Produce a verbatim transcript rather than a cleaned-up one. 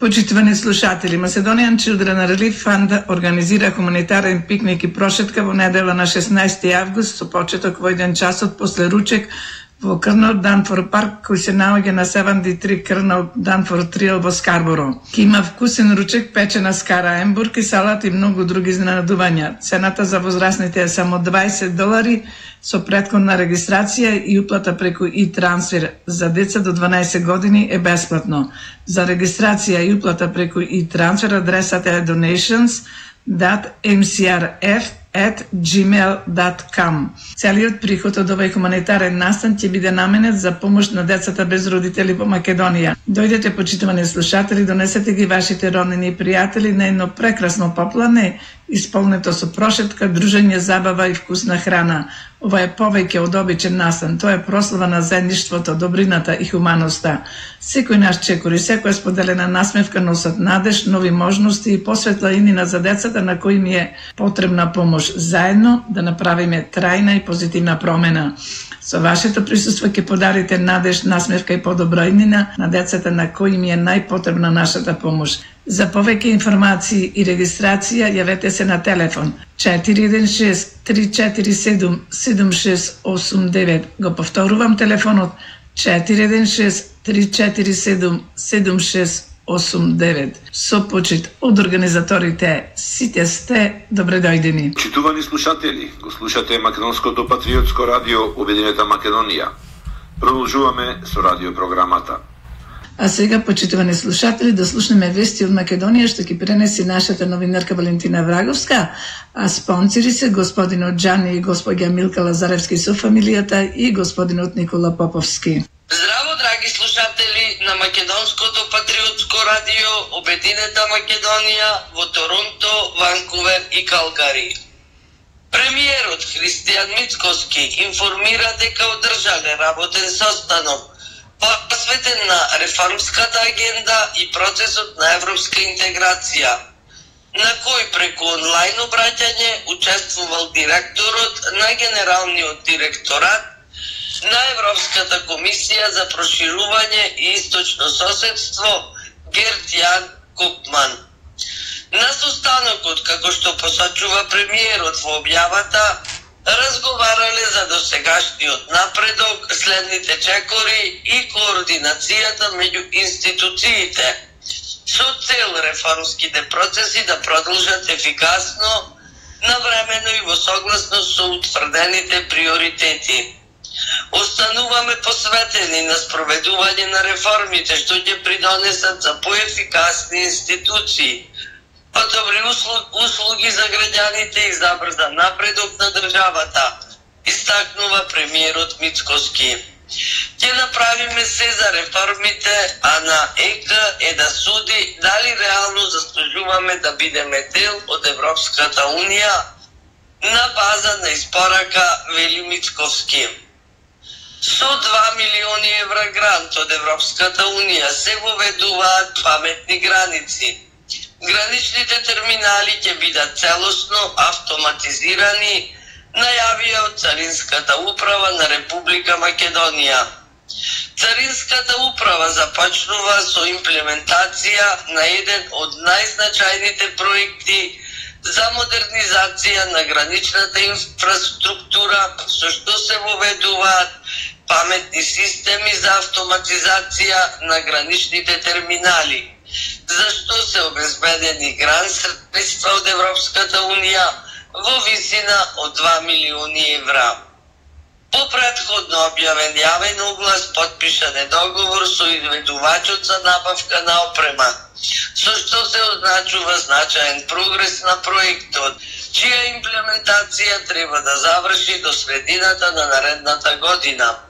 Почитувани слушатели, Macedonian Children Relief Fund организира хуманитарен пикник и прошетка во недела на шеснаести август со почеток во еден часот после ручек во Крнал Данфор парк, кој се наоѓа на седумдесет и три Крнал Данфор Триал во Скарборо. Ки има вкусен ручек, печена скара, ембург и салат и многу други изненадувања. Цената за возрастните е само дваесет долари со претходна регистрација и уплата преку и-трансфер. За деца до дванаесет години е бесплатно. За регистрација и уплата преку и-трансфер адресата е donations dot m c r f at gmail dot com. Целиот приход од овој хуманитарен настан ќе биде наменет за помош на децата без родители во Македонија. Дојдете, почитувани слушатели, донесете ги вашите роднини и пријатели на едно прекрасно поплане, исполнето со прошетка, дружење, забава и вкусна храна. Ова е повеќе од обичен настан. Тоа е прослава на заедништвото, добрината и хуманоста. Секој наш чекор и секоја споделена насмевка носат надеж, нови можности и посветла инина за децата на кои ми е потребна помош. Заедно да направиме трајна и позитивна промена. Со вашето присуство ќе подарите надеж, насмевка и подобра иднина на децата на кои ми е најпотребна нашата помош. За повеќе информации и регистрација јавете се на телефон четири еден шест три четири седум седум шест осум девет. Го повторувам телефонот четири еден шест три четири седум седум шест осум девет. Со почит од организаторите, сите сте добре дојдени. Почитувани слушатели, го слушате Македонското патриотско радио Обединета Македонија. Продолжуваме со радиопрограмата. А сега, почитувани слушатели, да слушнеме вести од Македонија што ќе пренеси нашата новинарка Валентина Враговска, а спонсори се господинот Џани и господја Милка Лазаревски со фамилијата и господинот Никола Поповски. Здраво, драги слушатели на Македонското патриотско радио Обединета Македонија во Торонто, Ванкувер и Калгари. Премиерот Христијан Мицкоски информира дека одржале работен состанок посветен на реформската агенда и процесот на европска интеграција, на кој преку онлайн обраќање учествувал директорот на Генералниот директорат на Европската комисија за проширување и источно соседство Герт Јан Купман. На состанокот, како што посочува премиерот во објавата, разговарале за досегашниот напредок, следните чекори и координацијата меѓу институциите, со цел реформските процеси да продолжат ефикасно, навремено и во согласност со утврдените приоритети. Остануваме посветени на спроведување на реформите што ќе придонесат за поефикасни институции, подобри услуги за граѓаните и забрзан напредок на државата, истакнува премиерот Мицкоски. Ќе направиме се за реформите, а на ЕК е да суди дали реално заслужуваме да бидеме дел од Европската унија на база на испорака, вели Мицковски. Со два милиони евра грант од Европската унија се воведуваат паметни граници. Граничните терминали ќе бидат целосно автоматизирани, најавија од Царинската управа на Република Македонија. Царинската управа започнува со имплементација на еден од најзначајните проекти за модернизација на граничната инфраструктура, со што се воведуваат паметни системи за автоматизација на граничните терминали, за што се обезбедени грант средства од Европската унија во висина од два милиони евра. По претходно објавен јавен оглас подпишан е договор со изведувачот за набавка на опрема, со што се означува значаен прогрес на проектот, чија имплементација треба да заврши до средината на наредната година.